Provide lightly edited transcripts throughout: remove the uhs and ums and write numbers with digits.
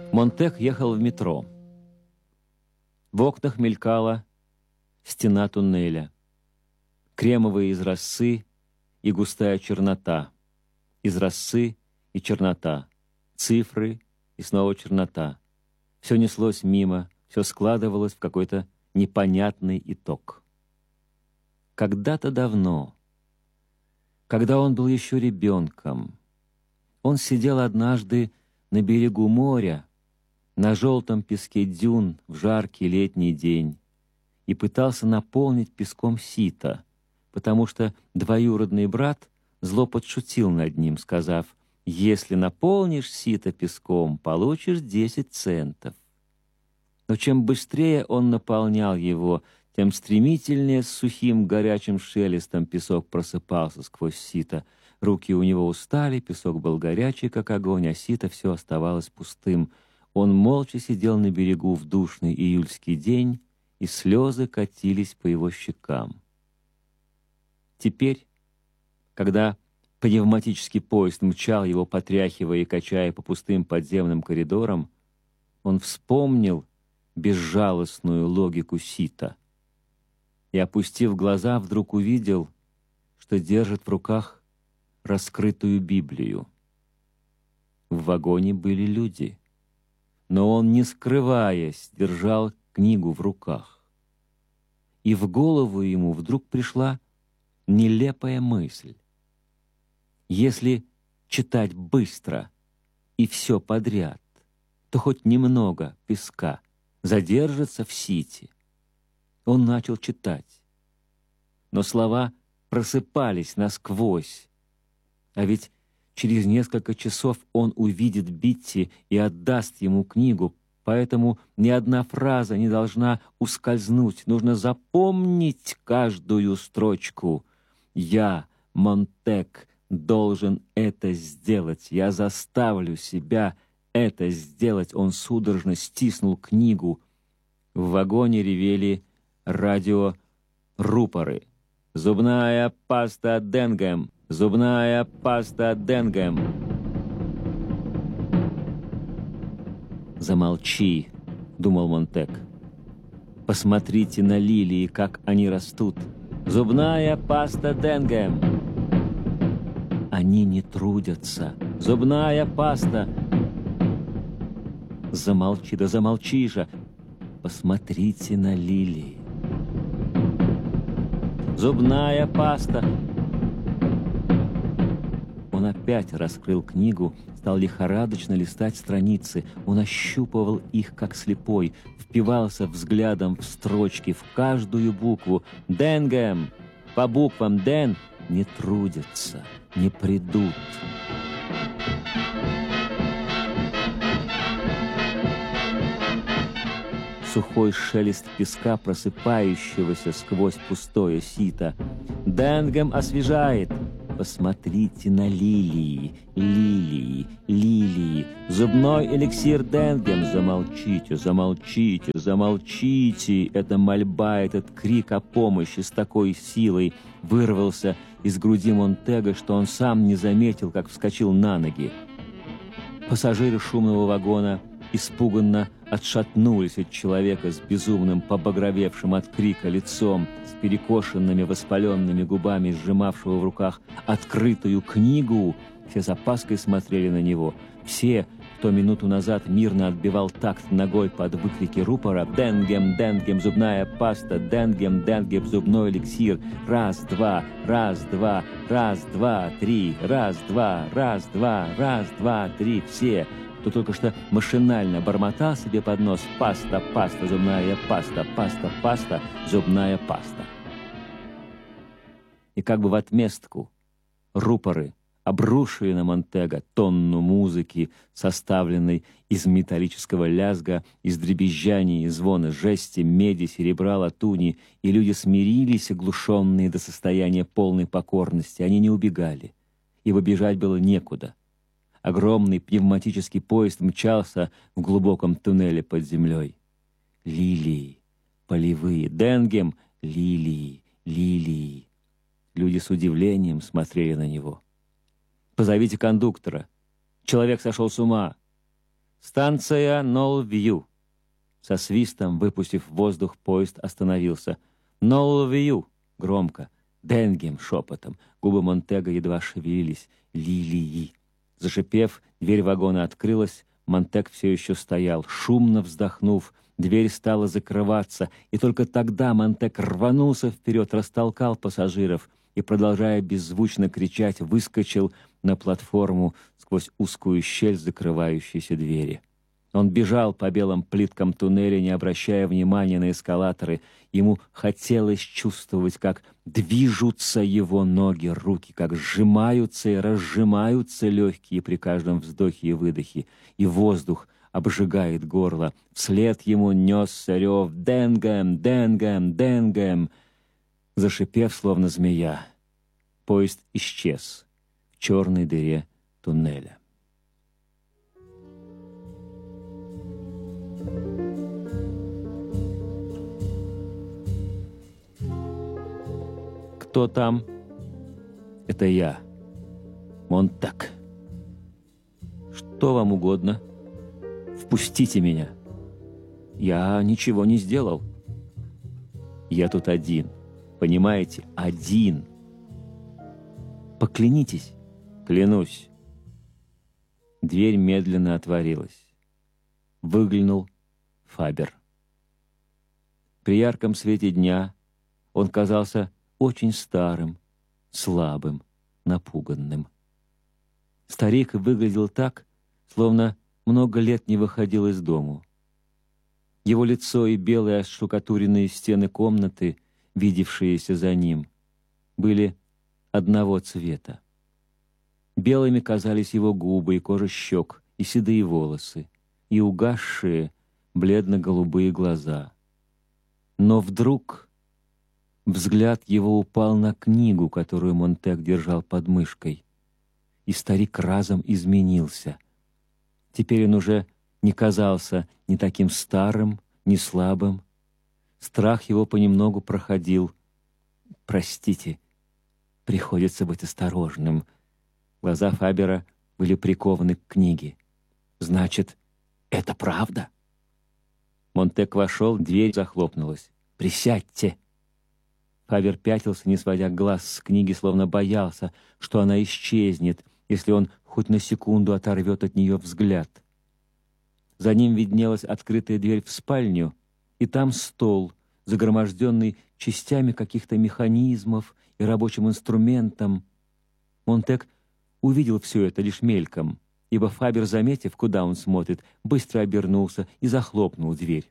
Монтек ехал в метро. В окнах мелькала стена туннеля, кремовые из росы и густая чернота, из росы и чернота, цифры и снова чернота. Все неслось мимо, все складывалось в какой-то непонятный итог. Когда-то давно, когда он был еще ребенком, он сидел однажды на берегу моря, на желтом песке дюн в жаркий летний день и пытался наполнить песком сито, потому что двоюродный брат зло подшутил над ним, сказав: «Если наполнишь сито песком, получишь 10 центов». Но чем быстрее он наполнял его, тем стремительнее с сухим горячим шелестом песок просыпался сквозь сито. Руки у него устали, песок был горячий, как огонь, а сито все оставалось пустым. Он молча сидел на берегу в душный июльский день, и слезы катились по его щекам. Теперь, когда пневматический поезд мчал его, потряхивая и качая по пустым подземным коридорам, он вспомнил безжалостную логику сита и, опустив глаза, вдруг увидел, что держит в руках раскрытую Библию. В вагоне были люди, но он, не скрываясь, держал книгу в руках. И в голову ему вдруг пришла нелепая мысль. Если читать быстро и все подряд, то хоть немного песка задержится в сите. Он начал читать, но слова просыпались насквозь. А ведь через несколько часов он увидит Битти и отдаст ему книгу, поэтому ни одна фраза не должна ускользнуть. Нужно запомнить каждую строчку. «Я, Монтек, должен это сделать. Я заставлю себя это сделать». Он судорожно стиснул книгу. В вагоне ревели радиорупоры. «Зубная паста Денгем! Зубная паста Денгем!» «Замолчи», — думал Монтек. «Посмотрите на лилии, как они растут. Зубная паста Денгем!» «Они не трудятся. Зубная паста!» «Замолчи, да замолчи же! Посмотрите на лилии. Зубная паста!» Он опять раскрыл книгу, стал лихорадочно листать страницы. Он ощупывал их, как слепой, впивался взглядом в строчки, в каждую букву. «Денгем!» По буквам «Ден» не трудятся, не придут. Сухой шелест песка, просыпающегося сквозь пустое сито. «Денгем освежает!» Посмотрите на лилии, лилии, лилии. Зубной эликсир Денгем. Замолчите, замолчите, замолчите. Эта мольба, этот крик о помощи с такой силой вырвался из груди Монтега, что он сам не заметил, как вскочил на ноги. Пассажиры шумного вагона испуганно отшатнулись от человека с безумным, побагровевшим от крика лицом, с перекошенными воспаленными губами, сжимавшего в руках открытую книгу. Все с опаской смотрели на него. Все, кто минуту назад мирно отбивал такт ногой под выкрики рупора: «Денгем, Денгем, зубная паста! Денгем, Денгем, зубной эликсир! Раз, два, раз, два, раз, два, три! Раз, два, раз, два, раз, два, три!» Все, кто только что машинально бормотал себе под нос: «Паста, паста, зубная паста, паста, паста, зубная паста». И как бы в отместку рупоры обрушили на Монтега тонну музыки, составленной из металлического лязга, из дребезжания и звона жести, меди, серебра, латуни, и люди смирились, оглушенные до состояния полной покорности. Они не убегали, ибо бежать было некуда. Огромный пневматический поезд мчался в глубоком туннеле под землей. Лилии, полевые, Денгем, лилии, лилии. Люди с удивлением смотрели на него. «Позовите кондуктора. Человек сошел с ума». Станция Нолл-Вью. Со свистом, выпустив воздух, поезд остановился. Нолл-Вью. Громко. Денгем шепотом. Губы Монтега едва шевелились. Лилии. Зашипев, дверь вагона открылась. Монтег все еще стоял. Шумно вздохнув, дверь стала закрываться, и только тогда Монтег рванулся вперед, растолкал пассажиров и, продолжая беззвучно кричать, выскочил на платформу сквозь узкую щель закрывающейся двери. Он бежал по белым плиткам туннеля, не обращая внимания на эскалаторы. Ему хотелось чувствовать, как движутся его ноги, руки, как сжимаются и разжимаются легкие при каждом вздохе и выдохе, и воздух обжигает горло. Вслед ему несся рев «Денгем! Денгем! Денгем!». Зашипев, словно змея, поезд исчез в черной дыре туннеля. «Кто там?» «Это я, Монтег. Что вам угодно? Впустите меня. Я ничего не сделал. Я тут один, понимаете? Один. Поклянитесь». «Клянусь». Дверь медленно отворилась. Выглянул Фабер. При ярком свете дня он казался очень старым, слабым, напуганным. Старик выглядел так, словно много лет не выходил из дому. Его лицо и белые отштукатуренные стены комнаты, видевшиеся за ним, были одного цвета. Белыми казались его губы и кожа щек, и седые волосы, и угасшие бледно-голубые глаза. Но вдруг взгляд его упал на книгу, которую Монтег держал под мышкой, и старик разом изменился. Теперь он уже не казался ни таким старым, ни слабым. Страх его понемногу проходил. «Простите, приходится быть осторожным». Глаза Фабера были прикованы к книге. «Значит, это правда?» Монтег вошел, дверь захлопнулась. «Присядьте!» Фабер пятился, не сводя глаз с книги, словно боялся, что она исчезнет, если он хоть на секунду оторвет от нее взгляд. За ним виднелась открытая дверь в спальню, и там стол, загроможденный частями каких-то механизмов и рабочим инструментом. Монтег увидел все это лишь мельком, ибо Фабер, заметив, куда он смотрит, быстро обернулся и захлопнул дверь.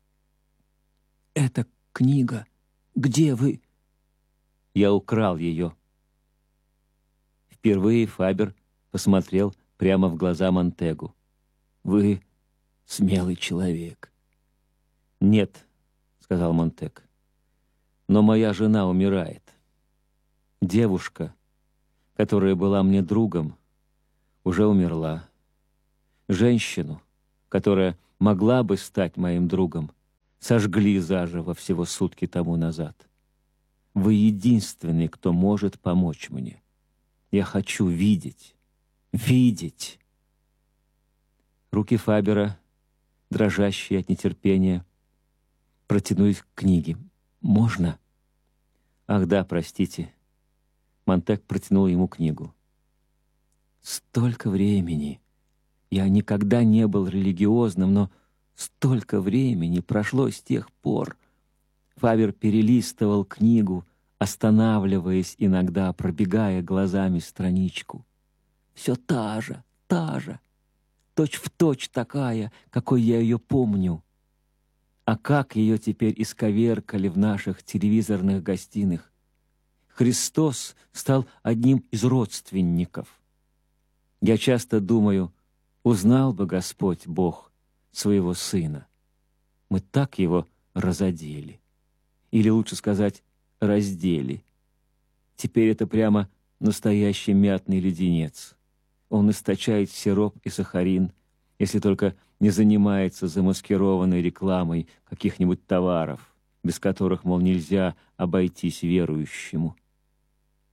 «Это книга. Где вы?» «Я украл ее». Впервые Фабер посмотрел прямо в глаза Монтегу. «Вы смелый человек». «Нет», — сказал Монтег, — «но моя жена умирает. Девушка, которая была мне другом, уже умерла. Женщину, которая могла бы стать моим другом, сожгли заживо всего сутки тому назад. Вы единственный, кто может помочь мне. Я хочу видеть, видеть». Руки Фабера, дрожащие от нетерпения, протянулись к книге. «Можно?» «Ах да, простите». Монтег протянул ему книгу. «Столько времени! Я никогда не был религиозным, но столько времени прошло с тех пор». Фабер перелистывал книгу, останавливаясь иногда, пробегая глазами страничку. «Все та же, точь-в-точь такая, какой я ее помню. А как ее теперь исковеркали в наших телевизорных гостиных! Христос стал одним из родственников. Я часто думаю, узнал бы Господь Бог своего Сына. Мы так его разодели. Или лучше сказать, раздели. Теперь это прямо настоящий мятный леденец. Он источает сироп и сахарин, если только не занимается замаскированной рекламой каких-нибудь товаров, без которых, мол, нельзя обойтись верующему.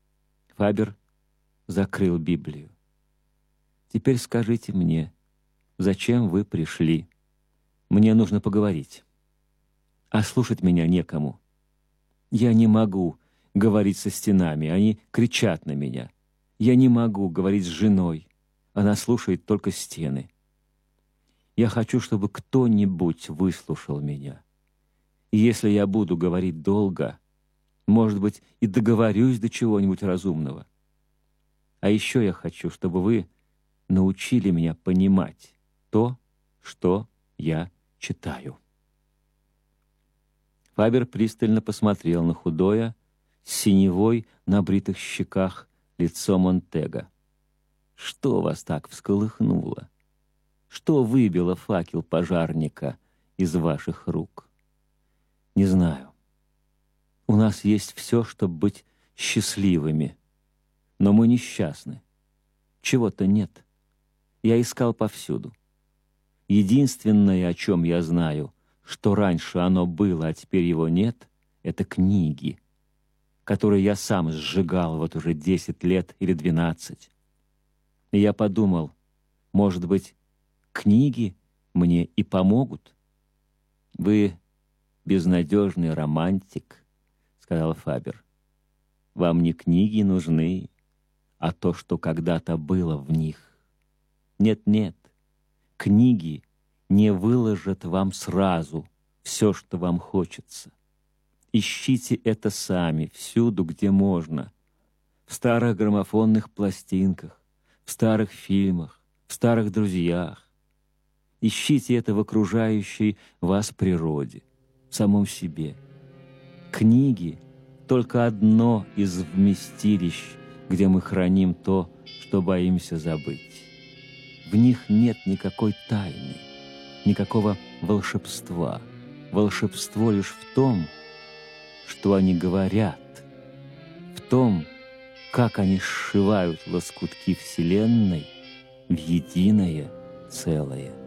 Фабер закрыл Библию. «Теперь скажите мне, зачем вы пришли. Мне нужно поговорить. А слушать меня некому. Я не могу говорить со стенами, они кричат на меня. Я не могу говорить с женой, она слушает только стены. Я хочу, чтобы кто-нибудь выслушал меня. И если я буду говорить долго, может быть, и договорюсь до чего-нибудь разумного. А еще я хочу, чтобы вы научили меня понимать то, что я читаю. Фабер пристально посмотрел на худое, с синевой на бритых щеках лицо Монтега. Что вас так всколыхнуло? Что выбило факел пожарника из ваших рук? Не знаю. У нас есть все, чтобы быть счастливыми, но мы несчастны. Чего-то нет. Я искал повсюду. Единственное, о чем я знаю, что раньше оно было, а теперь его нет, это книги, которые я сам сжигал вот уже 10 лет или 12. И я подумал, может быть, книги мне и помогут. Вы безнадежный романтик, сказал Фабер. Вам не книги нужны, а то, что когда-то было в них. Нет-нет, книги не выложат вам сразу все, что вам хочется. Ищите это сами, всюду, где можно. В старых граммофонных пластинках, в старых фильмах, в старых друзьях. Ищите это в окружающей вас природе, в самом себе. Книги — только одно из вместилищ, где мы храним то, что боимся забыть. В них нет никакой тайны, никакого волшебства. Волшебство лишь в том, что они говорят, в том, как они сшивают лоскутки Вселенной в единое целое.